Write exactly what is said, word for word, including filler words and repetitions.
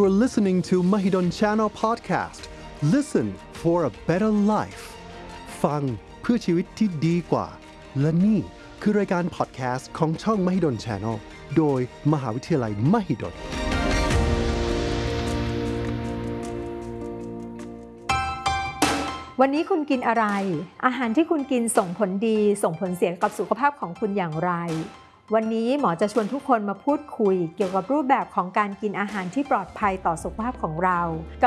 You're listening to Mahidol Channel Podcast. Listen for a better life. ฟังเพื่อชีวิตที่ดีกว่าและนี่คือรายการพอดแคสต์ของช่อง Mahidol Channel โดยมหาวิทยาลัย Mahidol วันนี้คุณกินอะไรอาหารที่คุณกินส่งผลดีส่งผลเสียกับสุขภาพของคุณอย่างไรวันนี้หมอจะชวนทุกคนมาพูดคุยเกี่ยวกับรูปแบบของการกินอาหารที่ปลอดภัยต่อสุขภาพของเรากับ